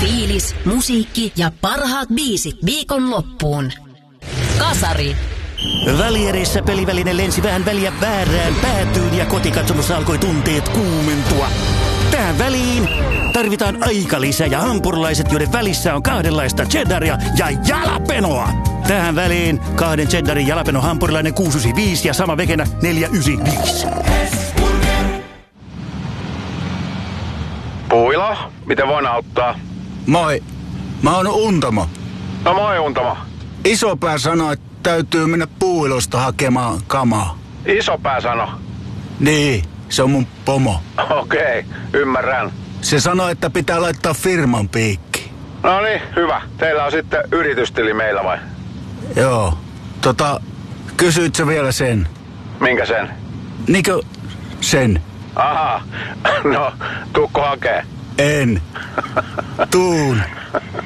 Fiilis, musiikki ja parhaat biisit viikonloppuun. Kasari. Välierissä peliväline lensi vähän väliä väärään päätyyn ja kotikatsomossa alkoi tunteet kuumentua. Tähän väliin tarvitaan aikalisä ja hampurilaiset, joiden välissä on kahdenlaista cheddaria ja jalapenoa. Tähän väliin 2 cheddarin jalapeno hampurilainen 695 ja sama vegenä 495. Puilo, miten voin auttaa? Moi, mä oon Untamo. No moi Untamo. Isopää sanoi, että täytyy mennä Puuilosta hakemaan kamaa. Isopää sano. Niin, se on mun pomo. Okei, ymmärrän. Se sanoi, että pitää laittaa firman piikki. No niin, hyvä. Teillä on sitten yritystili meillä vai? Joo. Kysyit sä vielä sen? Minkä sen? Niinkö sen? Aha, no, tuukko hakee? En. Tuun.